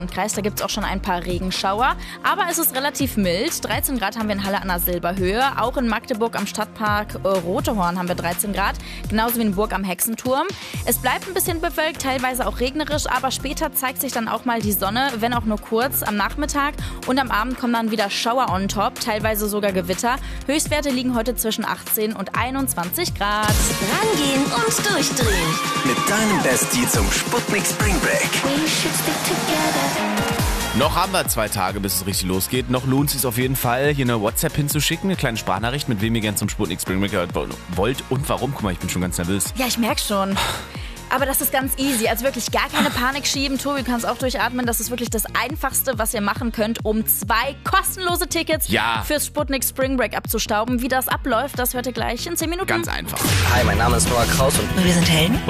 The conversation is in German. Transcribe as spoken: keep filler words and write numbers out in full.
Kreis, da gibt es auch schon ein paar Regenschauer, aber es ist relativ mild. dreizehn Grad haben wir in Halle an der Silberhöhe, auch in Magdeburg am Stadtpark äh, Rotehorn haben wir dreizehn Grad, genauso wie in Burg am Hexenturm. Es bleibt ein bisschen bewölkt, teilweise auch regnerisch, aber später zeigt sich dann auch mal die Sonne, wenn auch nur kurz am Nachmittag, und am Abend kommen dann wieder Schauer on top, teilweise sogar Gewitter. Höchstwerte liegen heute zwischen achtzehn und einundzwanzig Grad. Rangehen und durchdrehen. Mit deinem Bestie zum Sputnik Spring Break. Noch haben wir zwei Tage, bis es richtig losgeht. Noch lohnt es sich auf jeden Fall, hier eine WhatsApp hinzuschicken, eine kleine Sprachnachricht, mit wem ihr gerne zum Sputnik Spring Break wollt und warum. Guck mal, ich bin schon ganz nervös. Ja, ich merke schon. Aber das ist ganz easy, also wirklich gar keine Panik schieben. Tobi, du kannst auch durchatmen. Das ist wirklich das Einfachste, was ihr machen könnt, um zwei kostenlose Tickets ja. fürs Sputnik Spring Break abzustauben. Wie das abläuft, das hört ihr gleich in zehn Minuten. Ganz einfach. Hi, mein Name ist Noah Kraus und wir sind Helden.